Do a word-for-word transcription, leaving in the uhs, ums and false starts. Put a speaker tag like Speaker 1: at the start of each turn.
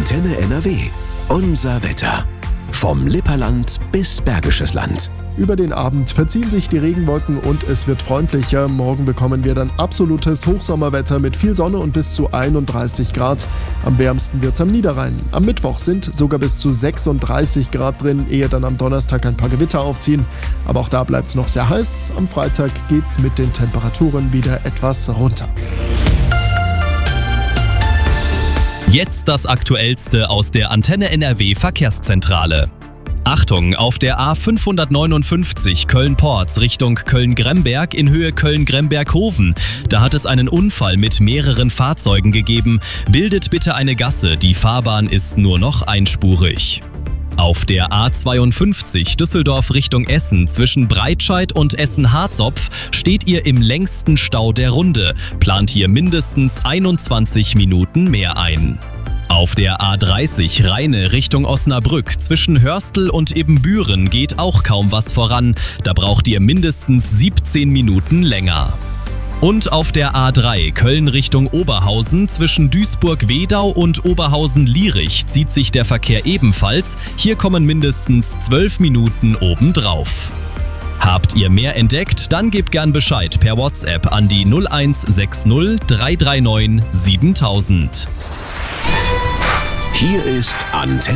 Speaker 1: Antenne N R W. Unser Wetter. Vom Lipperland bis Bergisches Land.
Speaker 2: Über den Abend verziehen sich die Regenwolken und es wird freundlicher. Morgen bekommen wir dann absolutes Hochsommerwetter mit viel Sonne und bis zu einunddreißig Grad. Am wärmsten wird's am Niederrhein. Am Mittwoch sind sogar bis zu sechsunddreißig Grad drin, ehe dann am Donnerstag ein paar Gewitter aufziehen. Aber auch da bleibt's noch sehr heiß. Am Freitag geht's mit den Temperaturen wieder etwas runter.
Speaker 3: Jetzt das Aktuellste aus der Antenne N R W Verkehrszentrale. Achtung, auf der A fünfhundertneunundfünfzig Köln-Porz Richtung Köln-Gremberg in Höhe Köln-Gremberg-Hoven. Da hat es einen Unfall mit mehreren Fahrzeugen gegeben. Bildet bitte eine Gasse, die Fahrbahn ist nur noch einspurig. Auf der A zweiundfünfzig Düsseldorf Richtung Essen zwischen Breitscheid und Essen-Harzopf steht ihr im längsten Stau der Runde. Plant hier mindestens einundzwanzig Minuten mehr ein. Auf der A dreißig Rheine Richtung Osnabrück zwischen Hörstel und Ibbenbüren geht auch kaum was voran. Da braucht ihr mindestens siebzehn Minuten länger. Und auf der A drei Köln Richtung Oberhausen zwischen Duisburg-Wedau und Oberhausen-Lierich zieht sich der Verkehr ebenfalls. Hier kommen mindestens zwölf Minuten obendrauf. Habt ihr mehr entdeckt? Dann gebt gern Bescheid per WhatsApp an die null eins sechs null drei drei neun siebentausend.
Speaker 1: Hier ist Antenne